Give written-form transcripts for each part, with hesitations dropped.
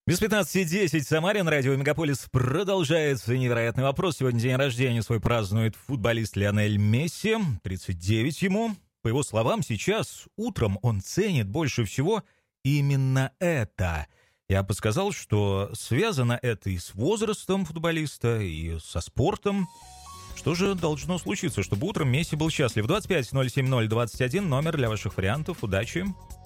Без 15:10 Самарин, радио Мегаполис продолжается. Невероятный вопрос. Сегодня день рождения свой празднует футболист Лионель Месси. 39 ему. По его словам, сейчас, утром, он ценит больше всего именно это. Я бы сказал, что связано это и с возрастом футболиста, и со спортом. Что же должно случиться, чтобы утром Месси был счастлив? 25-070-21, номер для ваших вариантов. Удачи!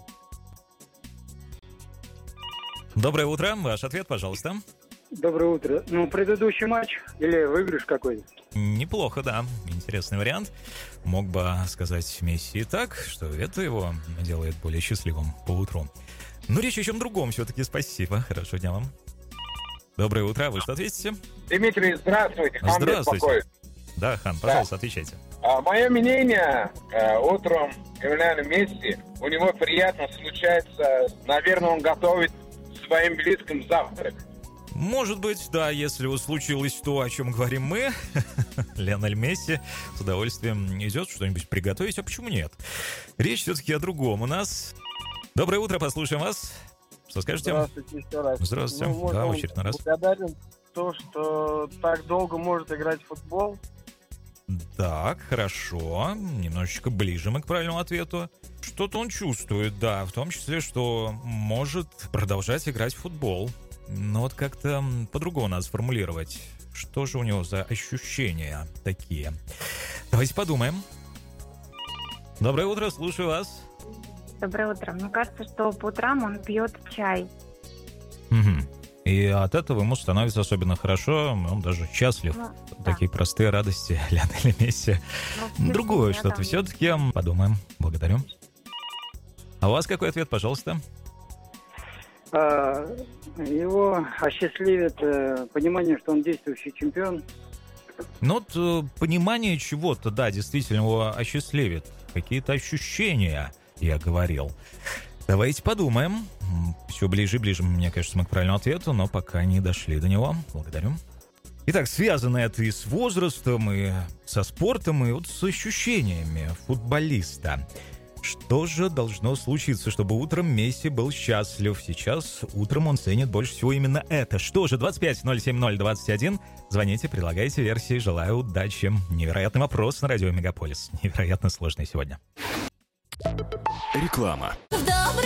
Доброе утро. Ваш ответ, пожалуйста. Доброе утро. Предыдущий матч или выигрыш какой-то? Неплохо, да. Интересный вариант. Мог бы сказать Месси и так, что это его делает более счастливым по утру. Но речь о чем другом все-таки. Спасибо. Хорошего дня вам. Доброе утро. Вы что ответите? Дмитрий, здравствуйте. Хан здравствуйте. Да, Хан, пожалуйста, отвечайте. Мое мнение, утром Лионель Месси, у него приятно случается, наверное, он готовит своим близким завтрак. Может быть, да, если вот случилось то, о чем говорим мы, Лионель Месси с удовольствием идет что-нибудь приготовить, а почему нет? Речь все-таки о другом у нас. Доброе утро, послушаем вас. Что скажете? Здравствуйте еще раз. Здравствуйте, да, в очередной раз. Благодарен то, что так долго может играть в футбол. Так, хорошо. Немножечко ближе мы к правильному ответу. Что-то он чувствует, да, в том числе, что может продолжать играть в футбол. Но вот как-то по-другому надо сформулировать. Что же у него за ощущения такие? Давайте подумаем. Доброе утро, слушаю вас. Доброе утро. Мне кажется, что по утрам он пьет чай. Угу. И от этого ему становится особенно хорошо, он даже счастлив. Такие простые радости Лионеля Месси. Другое что-то там все-таки. Подумаем. Благодарю. А у вас какой ответ, пожалуйста? Его осчастливит понимание, что он действующий чемпион. Ну вот понимание чего-то, да, действительно его осчастливит. Какие-то ощущения, я говорил. Давайте подумаем. Все ближе и ближе, мне кажется, мы к правильному ответу, но пока не дошли до него. Благодарю. Итак, связано это и с возрастом, и со спортом, и вот с ощущениями футболиста. Что же должно случиться, чтобы утром Месси был счастлив? Сейчас утром он ценит больше всего именно это. Что же, 25-070-21. Звоните, предлагайте версии. Желаю удачи. Невероятный вопрос на радио Мегаполис. Невероятно сложный сегодня. Реклама.